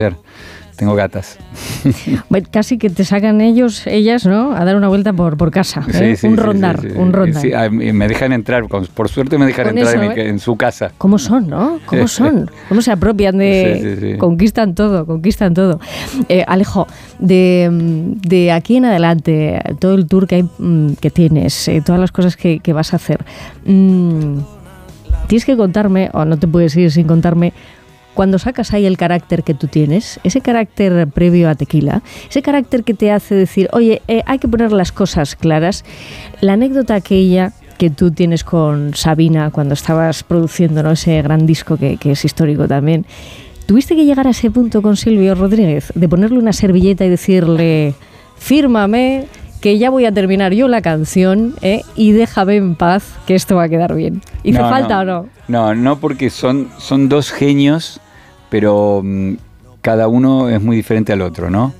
Tengo gatas. Casi que te sacan ellas, ¿no? A dar una vuelta por casa. Sí, un rondar. Sí, me dejan entrar, por suerte me dejan entrar en su casa. ¿Cómo son, no? ¿Cómo son? ¿Cómo se apropian de...? Sí. Conquistan todo. Alejo, de aquí en adelante, todo el tour que tienes, todas las cosas que vas a hacer, tienes que contarme, o no te puedes ir sin contarme, cuando sacas ahí el carácter que tú tienes, ese carácter previo a Tequila, ese carácter que te hace decir, oye, hay que poner las cosas claras, la anécdota aquella que tú tienes con Sabina cuando estabas produciendo, ¿no?, ese gran disco que es histórico también, ¿tuviste que llegar a ese punto con Silvio Rodríguez, de ponerle una servilleta y decirle, fírmame, que ya voy a terminar yo la canción, y déjame en paz, que esto va a quedar bien? ¿Hizo falta o no? No, porque son dos genios, pero cada uno es muy diferente al otro, ¿no?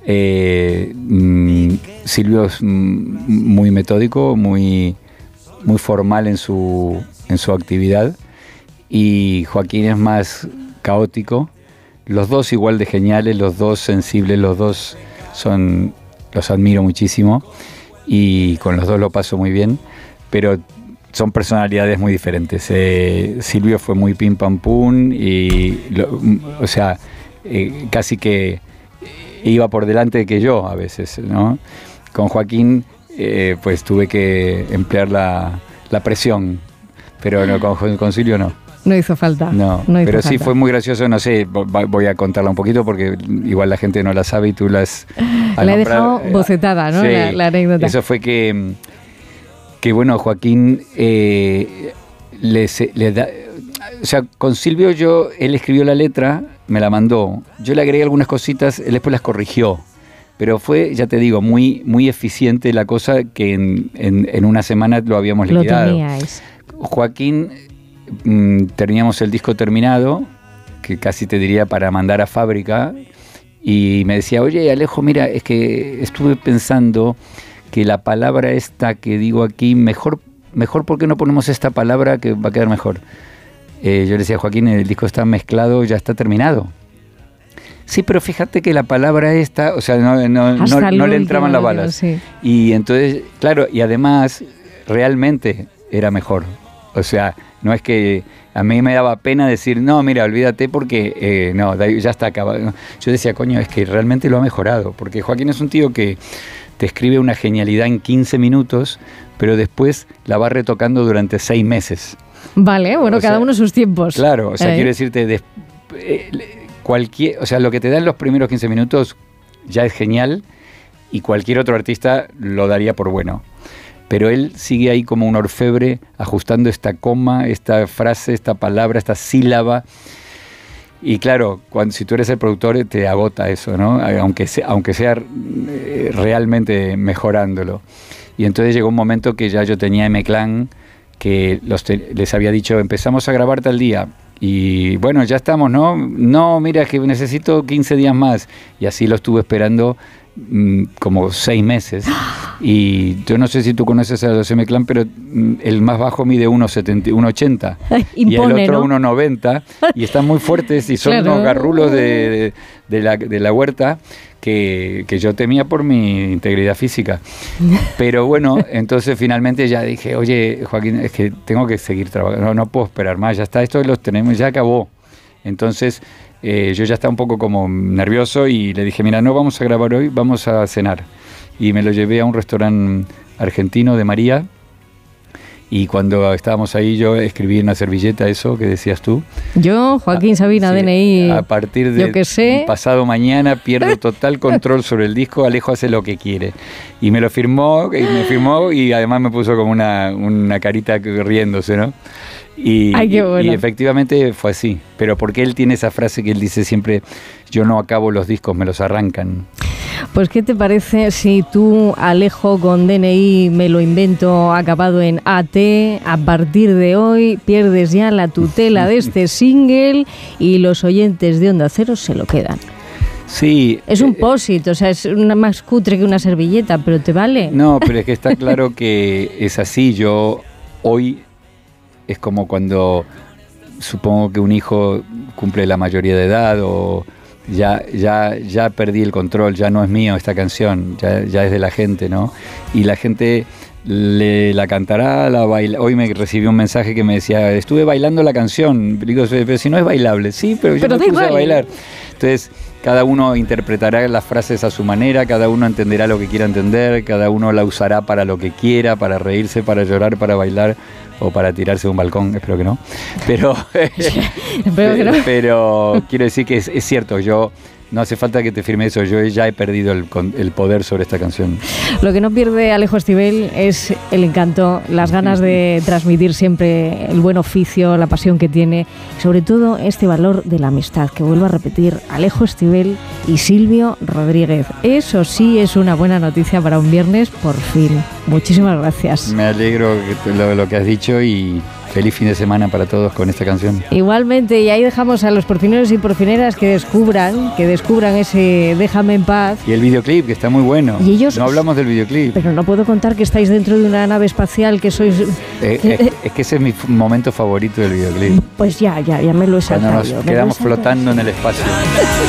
Silvio es muy metódico, muy formal en su actividad, y Joaquín es más caótico. Los dos igual de geniales, los dos sensibles, los dos los admiro muchísimo y con los dos lo paso muy bien, pero son personalidades muy diferentes. Silvio fue muy pim pam pum y casi que iba por delante que yo a veces, ¿no? Con Joaquín pues tuve que emplear la presión, pero no, con Silvio no. No hizo falta. No, pero sí fue muy gracioso, no sé, voy a contarla un poquito porque igual la gente no la sabe y tú la has... La he dejado bocetada, ¿no? Sí, la anécdota. Eso fue que bueno, Joaquín le da... O sea, con Silvio él escribió la letra, me la mandó, yo le agregué algunas cositas, él después las corrigió, pero fue, ya te digo, muy, muy eficiente la cosa que en una semana lo habíamos liquidado. Lo teníais. Joaquín... teníamos el disco terminado, que casi te diría para mandar a fábrica, y me decía, oye Alejo, mira, es que estuve pensando que la palabra esta que digo aquí, mejor ¿por qué no ponemos esta palabra que va a quedar mejor? Yo le decía, Joaquín, el disco está mezclado, ya está terminado. Sí, pero fíjate que la palabra esta, o sea, no le entraban las balas. Sí. Y entonces, claro, y además, realmente era mejor. O sea, no es que a mí me daba pena decir, no, mira, olvídate porque ya está acabado. Yo decía, coño, es que realmente lo ha mejorado, porque Joaquín es un tío que te escribe una genialidad en 15 minutos, pero después la va retocando durante 6 meses. Vale, bueno, cada uno sus tiempos. Claro, o sea, quiero decirte, lo que te da en los primeros 15 minutos ya es genial y cualquier otro artista lo daría por bueno. Pero él sigue ahí como un orfebre, ajustando esta coma, esta frase, esta palabra, esta sílaba. Y claro, si tú eres el productor, te agota eso, ¿no? Aunque sea realmente mejorándolo. Y entonces llegó un momento que ya yo tenía M-Clan, que les había dicho, empezamos a grabar tal día. Y bueno, ya estamos, ¿no? No, mira, que necesito 15 días más. Y así lo estuve esperando como 6 meses. Y yo no sé si tú conoces a los M-Clan, pero el más bajo mide 1,80 y el otro, ¿no?, 1,90, y están muy fuertes y son unos garrulos de la huerta que yo temía por mi integridad física. Pero bueno, entonces finalmente ya dije, oye, Joaquín, es que tengo que seguir trabajando, no puedo esperar más, ya está, esto los tenemos, ya acabó. Entonces yo ya estaba un poco como nervioso y le dije, mira, no vamos a grabar hoy, vamos a cenar. Y me lo llevé a un restaurante argentino de María, y cuando estábamos ahí yo escribí en una servilleta eso que decías tú. Yo, Joaquín Sabina, sí, DNI, a partir de pasado mañana pierdo total control sobre el disco, Alejo hace lo que quiere. Y me firmó y además me puso como una carita riéndose, ¿no? Ay, qué bueno. Y efectivamente fue así, pero porque él tiene esa frase que él dice siempre, yo no acabo los discos, me los arrancan. Pues ¿qué te parece si tú, Alejo, con DNI me lo invento acabado en AT, a partir de hoy pierdes ya la tutela de este single y los oyentes de Onda Cero se lo quedan? Sí. Es un post-it, o sea, es más cutre que una servilleta, pero ¿te vale? No, pero es que está claro que es así. Yo hoy es como cuando supongo que un hijo cumple la mayoría de edad o ya perdí el control, ya no es mío esta canción, ya es de la gente, ¿no? Y la gente la cantará, la baila. Hoy me recibí un mensaje que me decía, estuve bailando la canción. Digo, pero si no es bailable. Sí, pero yo me puse a bailar. Entonces, cada uno interpretará las frases a su manera, cada uno entenderá lo que quiera entender, cada uno la usará para lo que quiera, para reírse, para llorar, para bailar o para tirarse de un balcón, espero que no. Pero, pero quiero decir que es cierto, no hace falta que te firme eso, yo ya he perdido el poder sobre esta canción. Lo que no pierde Alejo Stivel es el encanto, las ganas de transmitir siempre el buen oficio, la pasión que tiene, sobre todo este valor de la amistad, que vuelvo a repetir, Alejo Stivel y Silvio Rodríguez. Eso sí es una buena noticia para un viernes, por fin. Muchísimas gracias. Me alegro lo que has dicho y feliz fin de semana para todos con esta canción. Igualmente, y ahí dejamos a los porcineros y porcineras que descubran ese Déjame en paz. Y el videoclip, que está muy bueno. Y ellos, no hablamos del videoclip. Pero no puedo contar que estáis dentro de una nave espacial, que sois... Es que ese es mi momento favorito del videoclip. Pues ya me lo he saltado. Cuando nos quedamos flotando en el espacio.